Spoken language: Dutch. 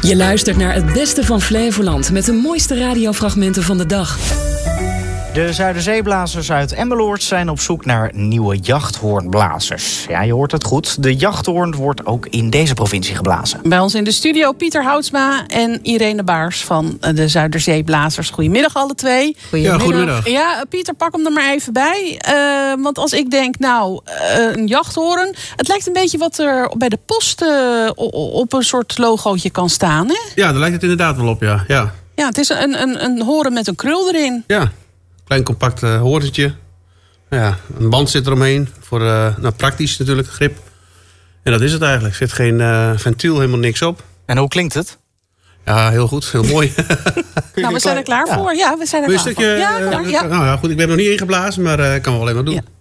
Je luistert naar het beste van Flevoland met de mooiste radiofragmenten van de dag. De Zuiderzeeblazers uit Emmeloord zijn op zoek naar nieuwe jachthoornblazers. Ja, je hoort het goed. De jachthoorn wordt ook in deze provincie geblazen. Bij ons in de studio Pieter Houtsma en Irene Baars van de Zuiderzeeblazers. Goedemiddag alle twee. Ja, goedemiddag. Ja, Pieter, pak hem er maar even bij. Want als ik denk, een jachthoorn. Het lijkt een beetje wat er bij de post op een soort logootje kan staan, hè? Ja, daar lijkt het inderdaad wel op, ja. Ja, het is een hoorn met een krul erin. Ja. Klein compact horentje. Ja, een band zit eromheen. Voor praktisch natuurlijk, grip. En dat is het eigenlijk. Er zit geen ventiel, helemaal niks op. En hoe klinkt het? Ja, heel goed. Heel mooi. We zijn er klaar voor. Ja, we zijn er klaar voor. Nou ja, goed. Ik ben nog niet ingeblazen, maar ik kan wel alleen maar doen.